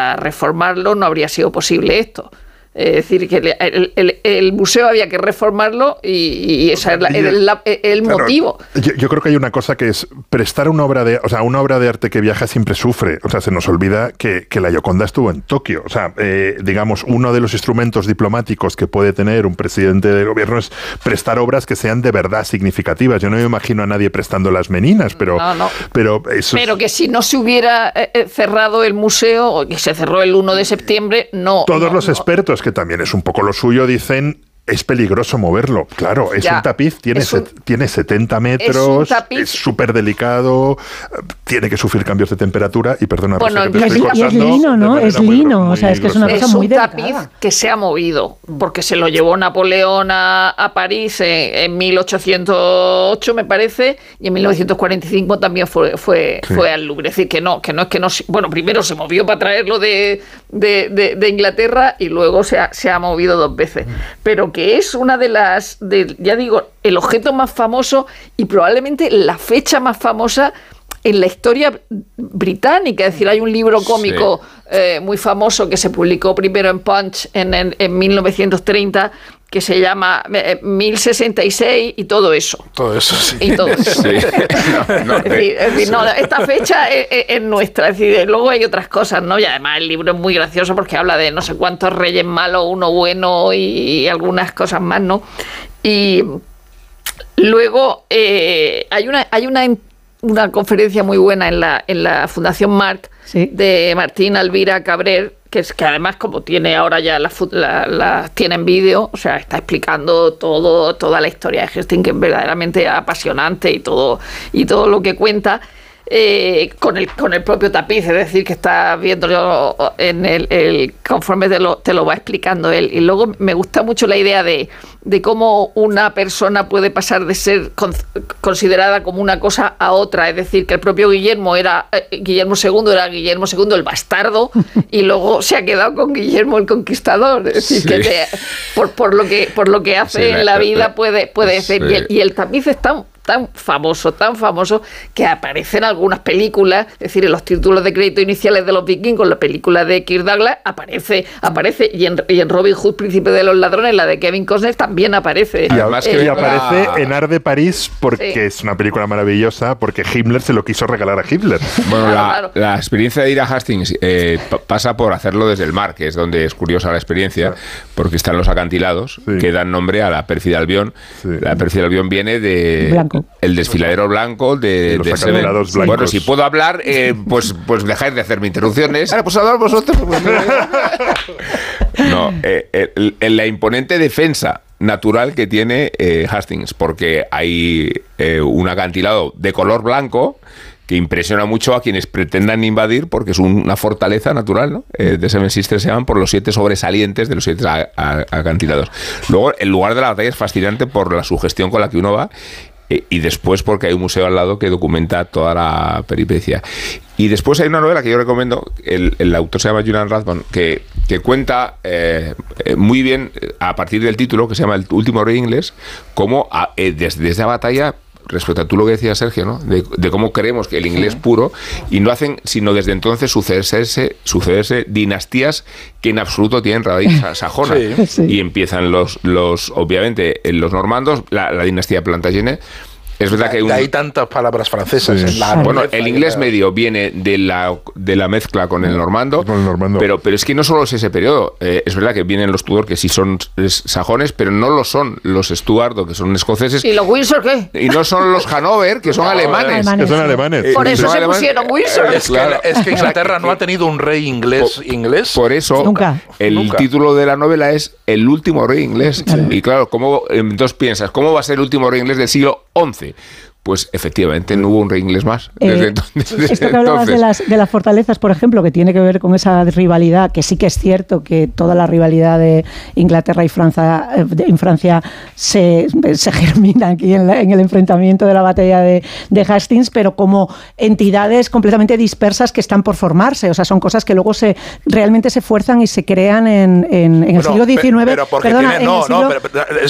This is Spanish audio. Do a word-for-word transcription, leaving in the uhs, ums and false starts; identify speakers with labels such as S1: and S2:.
S1: para reformarlo no habría sido posible esto. Es decir, que el, el, el museo había que reformarlo y, y ese es la, el, la, el claro, motivo.
S2: Yo, yo creo que hay una cosa que es prestar una obra de, o sea, una obra de arte que viaja siempre sufre. O sea, se nos olvida que, que la Gioconda estuvo en Tokio. O sea, eh, digamos, uno de los instrumentos diplomáticos que puede tener un presidente del gobierno es prestar obras que sean de verdad significativas. Yo no me imagino a nadie prestando las meninas, pero...
S1: No, no.
S2: Pero, eso
S1: pero
S2: es...
S1: que si no se hubiera eh, cerrado el museo, o que se cerró el uno de septiembre, no...
S2: Todos
S1: no,
S2: los
S1: no.
S2: expertos, que también es un poco lo suyo, dicen... Es peligroso moverlo, claro, es ya, un tapiz, tiene, un, set, tiene setenta metros, es súper delicado, tiene que sufrir cambios de temperatura y perdona,
S1: bueno,
S2: Rosa, que te
S3: es,
S2: estoy cortando,
S3: es lino, ¿no? Es lino, muy, o sea, es que es una cosa
S1: es
S3: muy
S1: un
S3: delicada.
S1: tapiz que se ha movido, porque se lo llevó Napoleón a, a París en, en mil ochocientos ocho, me parece, y en mil novecientos cuarenta y cinco también fue, fue, sí. fue al Louvre. Es decir, que no, que no es que no... Bueno, primero se movió para traerlo de, de, de, de Inglaterra y luego se ha, se ha movido dos veces. Pero que es una de las, de, ya digo, el objeto más famoso y probablemente la fecha más famosa en la historia británica. Es decir, hay un libro cómico sí. eh, muy famoso que se publicó primero en Punch en, en, en mil novecientos treinta, que se llama eh, mil sesenta y seis y todo eso.
S4: Todo eso, sí.
S1: Y todo eso. Sí. No, no, es decir, es decir, no, esta fecha es, es, es nuestra. Es decir, luego hay otras cosas, ¿no? Y además el libro es muy gracioso porque habla de no sé cuántos reyes malos, uno bueno y, y algunas cosas más, ¿no? Y luego eh, hay una hay una una conferencia muy buena en la en la Fundación Marc sí. de Martín Alvira Cabrer, que es que además como tiene ahora ya la, la, la tiene en vídeo, o sea, está explicando todo toda la historia de Hastings, que es verdaderamente apasionante y todo y todo lo que cuenta. Eh, con el con el propio tapiz, es decir, que está viéndolo en el, el conforme te lo, te lo va explicando él. Y luego me gusta mucho la idea de, de cómo una persona puede pasar de ser con, considerada como una cosa a otra, es decir, que el propio Guillermo era eh, Guillermo segundo era Guillermo segundo el bastardo y luego se ha quedado con Guillermo el Conquistador, es decir, sí. que te, por, por lo que por lo que hace sí, en la vida puede puede ser sí. y, el, y el tapiz es tan tan famoso, tan famoso, que aparece en algunas películas, es decir, en los títulos de crédito iniciales de los vikingos, la película de Kirk Douglas, aparece, aparece, y en, y en Robin Hood, Príncipe de los Ladrones, la de Kevin Costner, también aparece.
S2: Y además
S1: eh,
S2: que eh, aparece ah. en Arde París, porque
S1: sí.
S2: es una película maravillosa, porque Himmler se lo quiso regalar a Hitler.
S5: Bueno, claro, la, claro. la experiencia de ir a Hastings eh, pasa por hacerlo desde el mar, que es donde es curiosa la experiencia, claro. porque están los acantilados, sí. que dan nombre a la Pérfida Albión. Sí. La Pérfida Albión viene de... Blanco. El desfiladero blanco de,
S2: los
S5: de
S2: acantilados blancos.
S5: Bueno, si puedo hablar, eh, pues, pues dejáis de hacerme interrupciones. Ahora, pues hablar vosotros. No, eh, el, el, la imponente defensa natural que tiene eh, Hastings, porque hay eh, un acantilado de color blanco que impresiona mucho a quienes pretendan invadir, porque es una fortaleza natural, ¿no? Eh, de Seven Sisters se llaman por los siete sobresalientes de los siete a, a, acantilados. Luego, el lugar de la batalla es fascinante por la sugestión con la que uno va, eh, y después porque hay un museo al lado que documenta toda la peripecia. Y después hay una novela que yo recomiendo, el, el autor se llama Julian Rathbone, que, que cuenta eh, muy bien, a partir del título, que se llama El último rey inglés, cómo a, eh, desde, desde la batalla, respecto a tú lo que decías, Sergio, ¿no? De, de cómo creemos que el inglés puro, y no hacen sino desde entonces sucederse, sucederse dinastías que en absoluto tienen raíz sajona. Sí, sí. Y empiezan los, los obviamente, los normandos, la, la dinastía Plantagenet. Es verdad que hay, un...
S4: hay tantas palabras francesas.
S5: Sí.
S4: En la
S5: bueno, el inglés medio viene de la, de la mezcla con el normando,
S2: con el normando.
S5: Pero, pero es que no solo es ese periodo. Eh, es verdad que vienen los Tudor, que sí son sajones, pero no lo son los Stuart, que son escoceses.
S1: ¿Y los Windsor qué?
S5: Y no son los Hanover, que son no, alemanes.
S2: Que son alemanes.
S1: Eh, Por eso se alemanes. pusieron Windsor.
S4: Es, claro. que, es que Inglaterra no ha tenido un rey inglés. Por, inglés.
S5: por eso,
S3: Nunca.
S5: el
S4: Nunca.
S5: título de la novela es El último rey inglés. Sí. Y claro, ¿cómo, entonces piensas, ¿cómo va a ser el último rey inglés del siglo once? Pues efectivamente no hubo un rey inglés más desde
S3: eh,
S5: entonces. Desde
S3: esto que hablabas de las, de las fortalezas, por ejemplo, que tiene que ver con esa rivalidad, que sí que es cierto que toda la rivalidad de Inglaterra y Francia, en Francia se, se germina aquí en, la, en el enfrentamiento de la batalla de, de Hastings, pero como entidades completamente dispersas que están por formarse. O sea, son cosas que luego se realmente se fuerzan y se crean en, en, en el
S4: bueno,
S3: siglo diecinueve.
S4: Pero porque
S3: Perdona,
S4: tiene,
S3: en
S4: no,
S3: el siglo,
S4: no, pero, pero,